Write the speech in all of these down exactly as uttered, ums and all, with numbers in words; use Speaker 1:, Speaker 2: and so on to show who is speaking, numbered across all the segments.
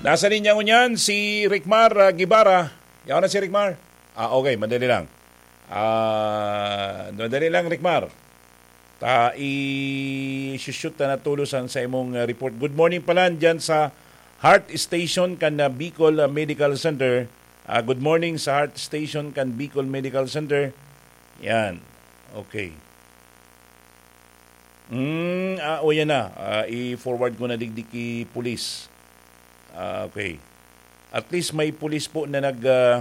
Speaker 1: Nasa linya ko niyan si Rickmar uh, Gibara. Yaw na si Rickmar. Ah, okay, madali lang. Ah, madali lang Rickmar. Ta i-shoot na natulusan sa imong uh, report. Good morning pala dyan sa Heart Station kan uh, Bicol uh, Medical Center. Uh, good morning sa Heart Station kan Bicol Medical Center. Yan. Okay. Mm, ah, o yan na. Uh, i-forward ko na digdiki police. Uh, okay. At least may pulis po na nag... Uh,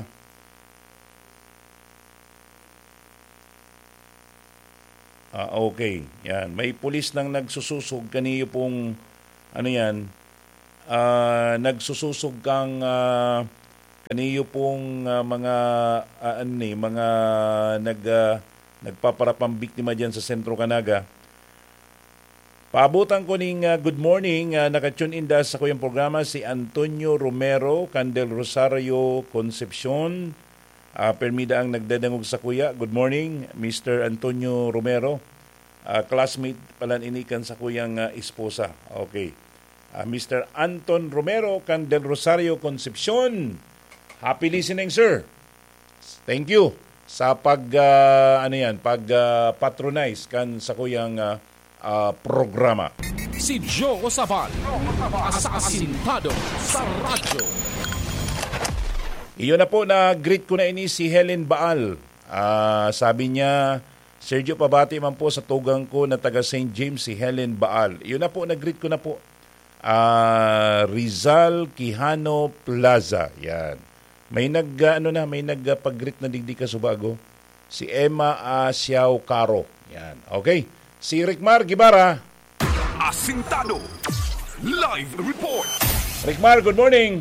Speaker 1: uh, okay. Yan. May pulis nang nagsususog kaniyo pong... Ano yan? Uh, nagsususog kang... Uh, kaniyo pong uh, mga... Uh, ano ni, mga nag... Uh, nagpaparapang biktima dyan sa Sentro Canaga. Paabutan ko ning uh, good morning, uh, nakatune in da sa kuyang programa si Antonio Romero, Candel Rosario Concepcion. Uh, permida ang nagdadangog sa kuya. Good morning, Mister Antonio Romero. Uh, classmate pala inikan sa kuyang uh, esposa. Okay. Uh, Mister Anton Romero, Candel Rosario Concepcion. Happy listening, sir. Thank you sa pag uh, ano yan, pag uh, patronize kan sa kuyang uh, Uh, programa.
Speaker 2: Si Joe Osaval, asasintado sa radyo.
Speaker 1: Iyon na po, na-greet ko na ini si Helen Baal. Uh, sabi niya, Sergio, pabati man po sa tugang ko na taga Saint James, si Helen Baal. Iyon na po, na-greet ko na po. Uh, Rizal Quijano Plaza. Yan. May nag, uh, ano na, may nagpag-greet na digdi ka subago. Si Emma Asiao Caro. Yan. Okay. Si Rickmar Gibara.
Speaker 2: Asintado Live Report.
Speaker 1: Rickmar, good morning.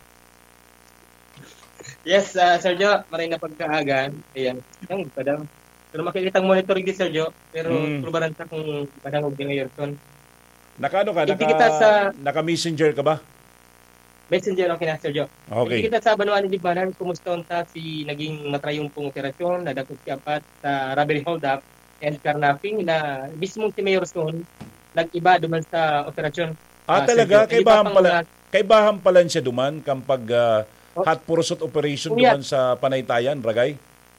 Speaker 3: Yes, uh, Sergio, maray na pagkaagan. Ayan. Yung padang. Pero makikitang monitoring di Sergio, pero mm. pulubaran sa kung padang og ngayon son.
Speaker 1: Nakaano ka? Naka,
Speaker 3: kita sa
Speaker 1: naka-messenger ka ba?
Speaker 3: Messenger lang kina Sergio.
Speaker 1: Okay.
Speaker 3: Kita sa Banuan ni Libanan, kumusta unta si naging matrayong pong operasyon, nadakot si apat sa robbery hold-up and carnapping na mismong si Mayor Son nag-iba duman sa operasyon.
Speaker 1: Ah, uh, talaga? Kay baham pala, kay baham pala siya duman kapag uh, oh, hot pursuit operation oh, duman yeah. sa Panaytayan, Ragay?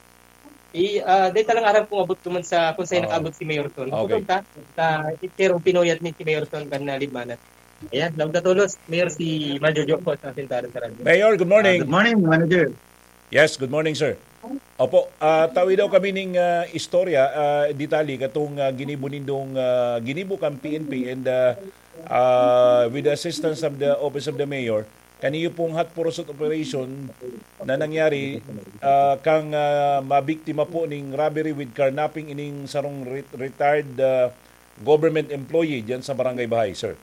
Speaker 3: I, uh, dahil talang araw kung abot duman sa kung saan oh. nag-abot si Mayor Son.
Speaker 1: Okay.
Speaker 3: Ta, ta, itirong pinoyat ni si Mayor Son kan na Libanan. Ayan, nagdatulos. Mayor si Manager Joe po sa Sintado sa radyo.
Speaker 1: Mayor, good morning.
Speaker 4: Uh, good morning, Manager.
Speaker 1: Yes, good morning, sir. Opo, uh, tawi daw kami ning uh, istorya, uh, detalye katong uh, ginibo nindong uh, ginibo kang P N P and uh, uh, with the assistance of the Office of the Mayor, kaniyo pong hot pursuit operation na nangyari uh, kang uh, mabiktima po ning robbery with carnapping ining sarong re- retired uh, government employee diyan sa Barangay Bahay, sir.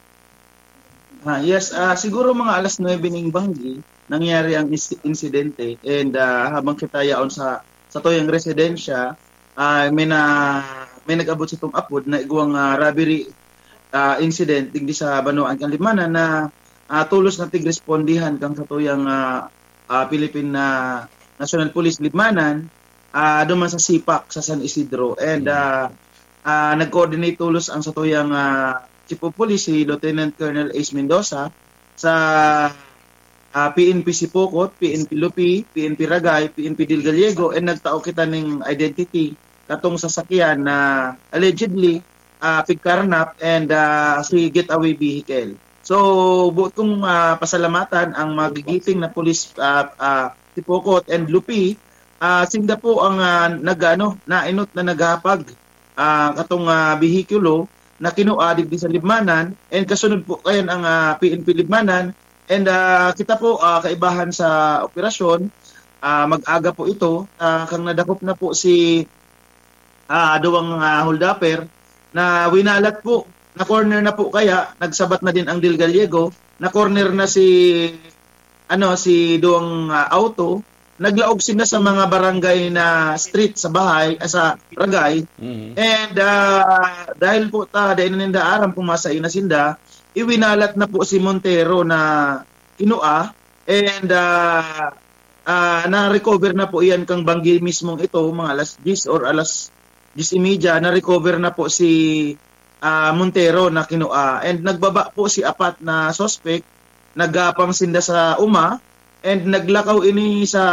Speaker 4: Ah, yes, uh, siguro mga alas nuwebe ning banggi nangyari ang is- insidente and uh, habang kita yaon sa sa toyang residensya uh, may na may nag-abot sa itong apod na iguang uh, robbery uh, incident digdi sa Banuan kan Libanan na uh, tulos na tigrespondihan kang sa toyang uh, uh, Philippine uh, National Police Libanan uh, duman sa Sipak sa San Isidro and uh, uh, nag-coordinate tulos ang sa toyang uh, Chief of Police si Lieutenant Colonel Ace Mendoza sa Uh, P N P Sipokot, P N P Lupi, P N P Ragay, P N P Del Gallego, and nagtao kita ng identity katong sasakyan na allegedly uh, pigkarnap and uh, si getaway vehicle. So, buot kong uh, pasalamatan ang magigiting na police uh, uh, Sipokot and Lupi, uh, sinda po ang uh, nagano nainot na naghapag uh, katong uh, vehikulo na kinuadig di sa Libmanan and kasunod po kayan ang uh, P N P Libmanan. And uh, kita po uh, kaibahan sa operasyon, uh, mag-aga po ito, uh, kang nadakop na po si uh, duwang uh, holdupper na winalat po, na corner na po kaya, nagsabat na din ang Del Gallego, na corner na si ano si duwang uh, auto, naglaog sila sa mga barangay na street sa bahay, uh, sa Ragay, mm-hmm. and uh, dahil po ta, dahil na ninda aram pumasa ina sinda, iwinalat na po si Montero na kinua and uh, uh, na-recover na po iyan kang banggi mismong ito mga alas diyes or alas diyes imidya na-recover na po si uh, Montero na kinua and nagbaba po si apat na suspect nagapamsinda sa uma and naglakaw ini sa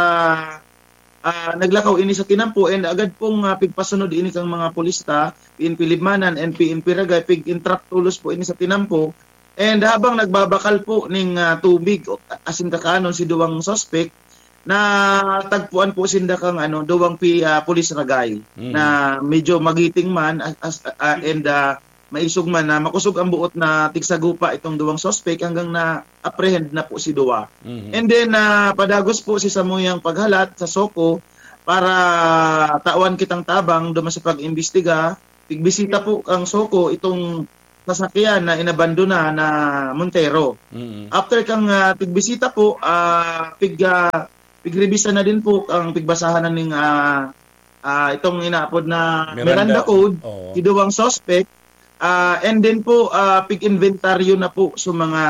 Speaker 4: uh, naglakaw ini sa tinampo and agad pong uh, pigpasunod ini kang mga pulista, P N P Libmanan and P N P Ragay, pig intrap tulos po ini sa tinampo. And habang nagbabakal po ning uh, tubig asin kakanon si duwang suspect, na tagpuan po sinda kang ano duwang pi uh, Police Ragay mm-hmm. na medyo magiting man as, uh, and uh, maisog man na makusog ang buot na tigsagupa itong duwang suspect hanggang na apprehend na po si duwa. Mm-hmm. And then uh, padagos po si Samuyang paghalat sa Soko para tawan kitang tabang duman sa pag-imbestiga. Tigbisita po ang Soko itong sasakyan na inabandona na Montero. Mm-hmm. After kang uh, tigbisita po uh, pig uh, pigrebisa na din po ang pigbasahan ng uh, uh, itong inaapod na Miranda, Miranda Code, oh. Iduwang suspect, uh, and then po uh, pig-inventaryo na po sa mga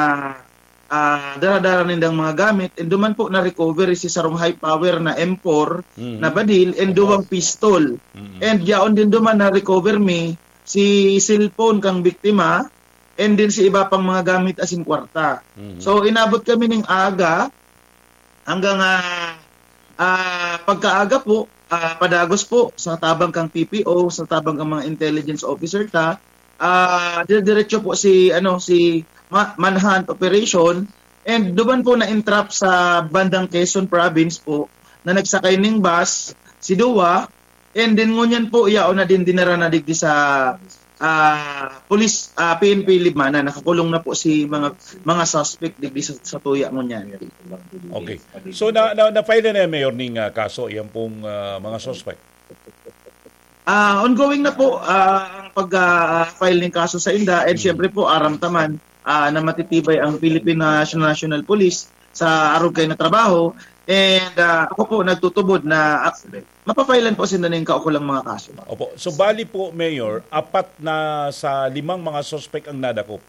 Speaker 4: uh, dara-dara nindang mga gamit, and duman po na-recover si sarong high power na M four mm-hmm. na badil, and duwang pistol. Mm-hmm. And yaon din duman na-recover mi si cellphone kang biktima, and din si iba pang mga gamit asin kwarta. Mm-hmm. So inabot kami ng aga, hanggang uh, uh, pagkaaga po, uh, padagos po sa tabang kang P P O, sa tabang kang mga intelligence officer ta, uh, diretso po si ano si manhunt operation, and duman po na entrap sa bandang Quezon province po na nagsakay ning bus si Duwa, and din ngunyan po iyaon na din dinara na digdi sa uh, police uh, P N P Libmanan, nakakulong na po si mga mga suspect digdi sa, sa tuya ngunyan.
Speaker 1: Okay. So na na, na file na mayor ning uh, kaso yan pong uh, mga suspect.
Speaker 4: Ah, uh, ongoing na po uh, ang pag-file uh, ng kaso sa inda, and mm-hmm. syempre po aramtaman uh, na matitibay ang Philippine National, National Police sa arog kay na trabaho, and uh, ako po nagtutubod na uh, mapapailan po sila ng kaukulang mga kaso.
Speaker 1: Opo. So bali po, Mayor, apat na sa limang mga suspect ang nadakop.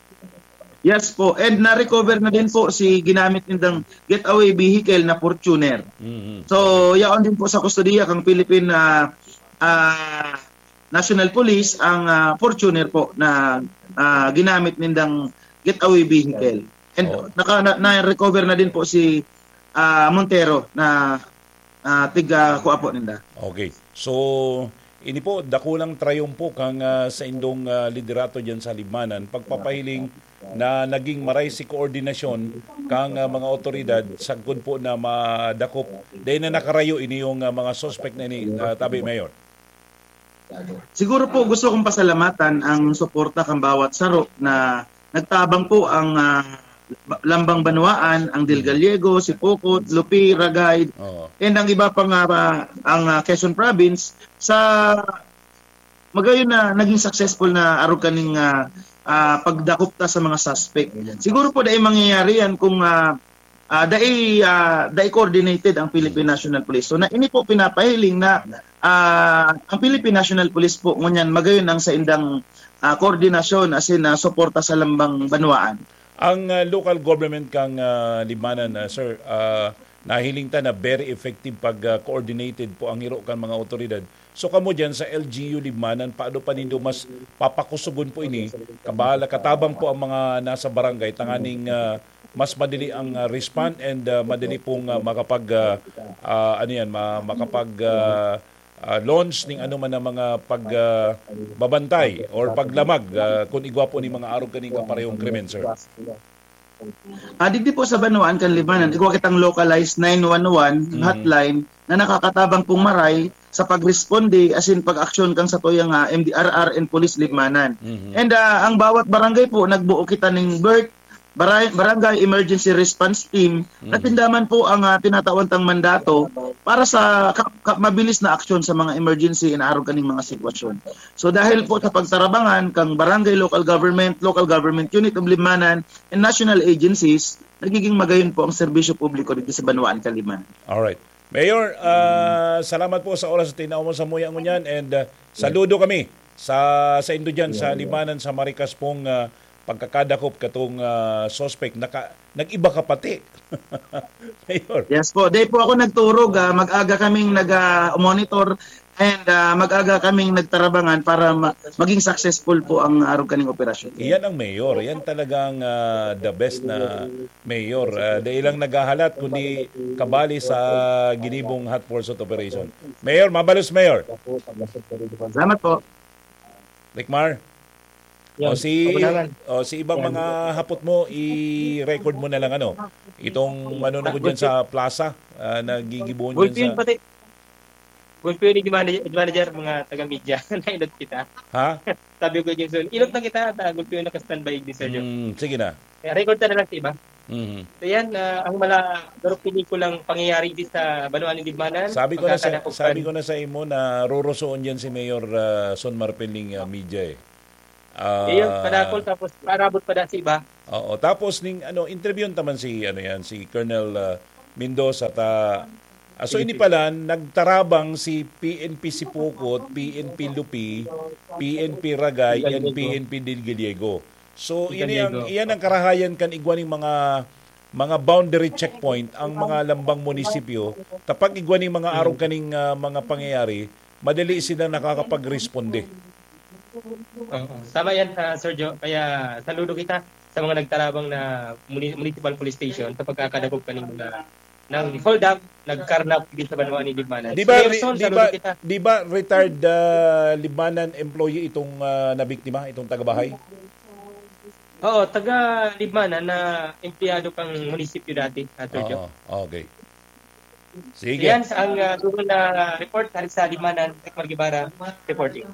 Speaker 4: Yes po, and na-recover na din po si ginamit nindang getaway vehicle na Fortuner. Mm-hmm. So yaon din po sa kustodiya kang Philippine uh, uh, National Police ang uh, Fortuner po na uh, ginamit nindang getaway vehicle. And oh. naka, na, na-recover na din po si uh, Montero na uh, tiga kuha po ninda.
Speaker 1: Okay. So ini po dakulang trayumpo kang uh, sa indong uh, liderato diyan sa Libmanan, pagpapahiling na naging maray si koordinasyon kang uh, mga otoridad sagkod po na madakop dahil na nakarayo ini yung uh, mga suspect na ini, uh, tabi Mayor.
Speaker 4: Siguro po gusto kong pasalamatan ang suporta kang bawat saro na nagtabang po ang uh, Lambang Banwaan, ang Del Gallego, si Pocot, Lupi, Ragay, oh. and ang iba pang uh, ang uh, Quezon Province sa magayon na naging successful na arog kaning uh, uh, pagdakupta sa mga suspect. Siguro po dahil mangyayari yan kung uh, uh, dahil uh, dahil coordinated ang Philippine National Police. So na ini po pinapahiling na uh, ang Philippine National Police po ngunyan magayon ang sa indang uh, koordinasyon as in uh, suporta sa Lambang Banwaan.
Speaker 1: Ang uh, local government kang uh, Libmanan, uh, sir, uh, nahiling ta na very effective pag uh, coordinated po ang hiro kan mga otoridad. So kamo diyan sa L G U Libmanan, paano pa nindo mas papakusugon po ini? Kabahala katabang po ang mga nasa barangay tanganing uh, mas madali ang uh, respond and uh, madali pong uh, makapag uh, uh, ano yan, ma- makapag uh, Uh, launch ning ano man ang mga pagbabantay uh, or paglamag uh, kung igwapo ni mga arog kaning kaparehong krimen, sir.
Speaker 4: Ah, digdi po sa Banwaan kan Libmanan, igwa kitang localized nine one one mm-hmm. hotline na nakakatabang pong maray sa pagresponde as in pag-aksyon kang sa toyang uh, M D R R and Police Libmanan. Mm-hmm. And uh, ang bawat barangay po nagbuo kita ning B E R T Barangay Emergency Response Team mm-hmm. na tindaman po ang uh, tinatawantang mandato para sa ka- ka- mabilis na aksyon sa mga emergency and arog kaning mga sitwasyon. So dahil po sa pagtarabangan kang barangay, local government, local government unit of Libmanan and national agencies, nagiging magayon po ang serbisyo publiko dito sa Banwaan, Libmanan.
Speaker 1: Alright. Mayor, uh, salamat po sa oras at tinao mo sa muyang ngunyan, and uh, saludo kami sa sa indo dyan sa Libmanan, sa Maricas pong uh, pagkakadakop katong uh, suspect. Naka, nag-iba ka pati. Mayor.
Speaker 4: Yes po. Day po ako nagturog. Uh, mag-aga kaming nag-monitor. And uh, mag-aga kaming nagtarabangan para ma- maging successful po ang araw kaning operasyon.
Speaker 1: Iyan ang mayor. Yan talagang uh, the best na mayor. Uh, dahil lang naghahalat kundi kabali sa ginibong hot pursuit operation. Mayor, mabalos Mayor.
Speaker 4: Salamat po.
Speaker 1: Rickmar?
Speaker 3: Yan.
Speaker 1: O si
Speaker 3: Kabulangan.
Speaker 1: o si ibang mga hapot mo i-record mo na lang ano. Itong manonood diyan sa plaza uh, nagigibuon
Speaker 3: Gulp
Speaker 1: diyan
Speaker 3: yun
Speaker 1: sa
Speaker 3: pati. Gulp yun yung manager, manager mga taga-media. Nainot kita.
Speaker 1: ha?
Speaker 3: Sabi ko yung son, inot na kita. ta- Gulp yun naka-standby din sa Diyo.
Speaker 1: Mm, sige na.
Speaker 3: Kaya record na lang sa iba.
Speaker 1: Mhm.
Speaker 3: So yan, ah, ang mala darok pelikulang pangyayari di sa Banuan ng Digmanan.
Speaker 1: Sabi ko na sa,
Speaker 3: Pagkakadakupan.
Speaker 1: sabi ko na sa imo na rorosoon diyan si Mayor uh, Son Marpeling uh, media eh. Ah,
Speaker 3: Iyon, padakol tapos parabot pa da sa iba.
Speaker 1: Oo, tapos ning ano interview taman si ano yan si Colonel uh, Mendoza ta ah, so ini pala nagtarabang si P N P Sipokot, P N P Lupi, P N P Ragay, and P N P Del Gallego. So ini ang iyan ang karahayan kan igwaning mga mga boundary checkpoint ang mga lambang munisipyo. Kapag igwaning mga araw kaning uh, mga pangyayari, madali sila nakakapag-responde.
Speaker 3: Oo. Tama yan, ah, Sergio. Kaya saludo kita sa mga nagtarabang na muni- municipal police station sa pagkakadagog kaning mga ng hold up, nagkarnap din sa Banuan ng Digmanan.
Speaker 1: Di ba,
Speaker 3: So, Nelson,
Speaker 1: di
Speaker 3: saludo
Speaker 1: ba,
Speaker 3: kita.
Speaker 1: di ba retired uh, Libanan employee itong uh, nabiktima, itong tagabahay?
Speaker 3: Oo, taga Libmanan na empleyado kang munisipyo dati, ah, Sergio.
Speaker 1: Oo, okay. Sige.
Speaker 3: Yan sa ang uh, doon na report hari sa Libmanan, Tekmar Gibara reporting.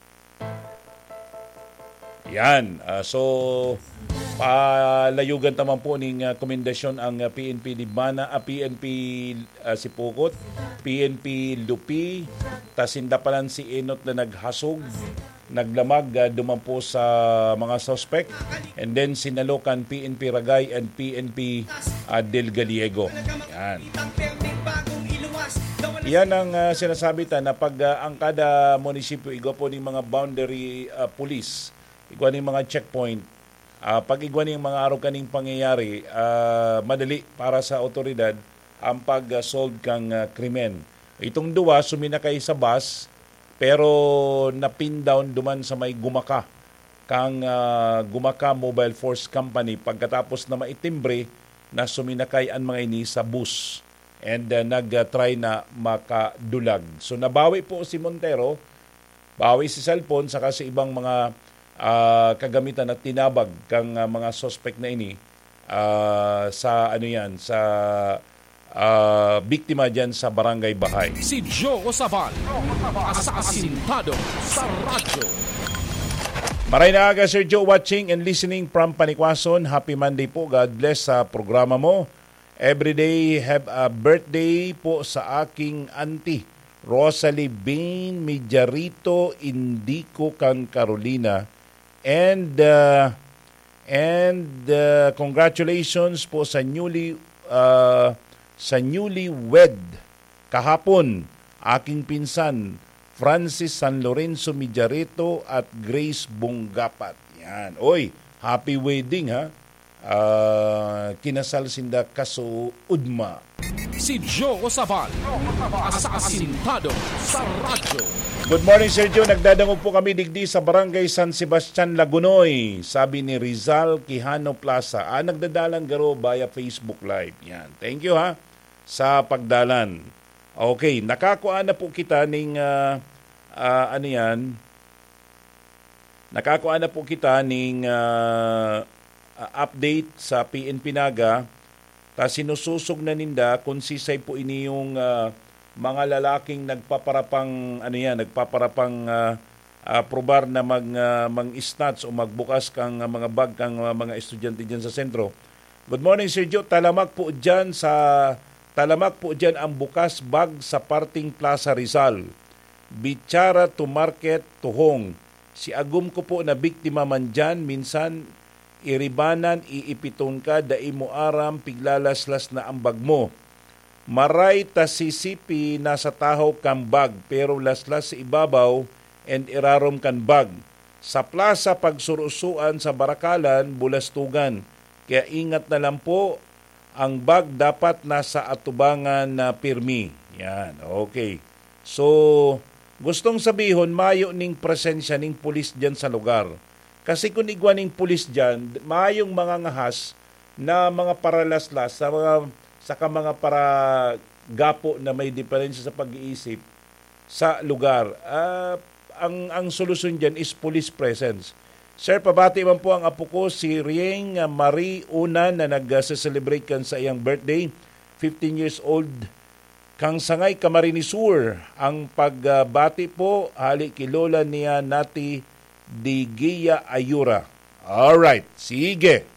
Speaker 1: Yan. Uh, so, palayugan taman po ning uh, komendasyon ang uh, P N P Libana, uh, P N P uh, Sipokot, P N P Lupi, tasinda palan si Enot na naghasog, naglamag uh, dumampo sa mga suspect, and then sinalokan P N P Ragay and P N P uh, Del Gallego. Yan. Yan ang uh, sinasabi ta na pag uh, ang kada munisipyo igwa po ng mga boundary uh, police, igwa ng mga checkpoint, uh, pag igwa ng mga araw kaning pangyayari, uh, madali para sa otoridad ang pag-solve kang uh, krimen. Itong duwa, suminakay sa bus, pero napin down duman sa may Gumaka, kang uh, Gumaka Mobile Force Company, pagkatapos na maitimbre na suminakay ang mga ini sa bus and uh, nag-try na makadulag. So nabawi po si Montero, bawi si cellphone, saka sa ibang mga uh, kagamitan at tinabag kang uh, mga suspect na ini uh, sa ano yan, sa uh, biktima dyan sa Barangay Bahay.
Speaker 2: Si Joe Sabal, asasintado sa radyo.
Speaker 1: Maray na aga, Sir Joe, watching and listening from Panikwason. Happy Monday po. God bless sa programa mo. Everyday have a birthday po sa aking auntie, Rosalie Bain Mijarito Indico kang Carolina. And uh, and uh, congratulations po sa newly uh, sa newly wed kahapon aking pinsan Francis San Lorenzo Mijarito at Grace Bungapat. Yan. Oy, happy wedding ha. Uh, kinasal sinda kaso udma.
Speaker 2: Si Joe Sabal, asasintado sa radyo.
Speaker 1: Good morning, Sergio. Nagdadangog po kami digdi sa Barangay San Sebastian, Lagunoy. Sabi ni Rizal Quijano Plaza. Ah, nagdadalan garo via Facebook Live. Yan. Thank you ha sa pagdalan. Okay, nakakuha na po kita ning uh, uh, ano yan? Nakakuha na po kita ning uh, uh, update sa P N P Naga. Ta sinususog na ninda kung sisay po ini yung uh, mga lalaking nagpaparapang ano yan, nagpaparapang uh, uh, probar na mag uh, mang-stats o magbukas kang uh, mga bag kang uh, mga estudyante diyan sa sentro. Good morning, Sir Joe. Talamak po diyan sa Talamak po diyan ang bukas bag sa parting Plaza Rizal. Bichara to Market Tuhong. Si agum ko po na biktima man dyan, minsan iribanan, iipiton ka, dai mo aram, piglalaslas na ang bag mo. Maray ta sisipi nasa tahaw kang bag, pero laslas sa ibabaw and irarom kan bag. Sa plaza pagsurusuan sa Barakalan, bulastugan. Kaya ingat na lang po, ang bag dapat nasa atubangan na pirmi. Yan, okay. So, Gustong sabihon, mayo ning presensya ning pulis dyan sa lugar. Kasi kung igwa ning pulis dyan, mayong mga ngahas na mga paralaslas sa mga, sa mga para gapo na may diferensya sa pag-iisip sa lugar. Uh, ang, ang solusyon dyan is police presence. Sir, pabati man po ang apo ko, si Rieng Marie Unan na nag-celebrate kan sa iyang birthday, fifteen years old. Kang sangay Camarinesur, ang pagbati po, hali kilola niya nati di Gia Ayura. Alright, sige.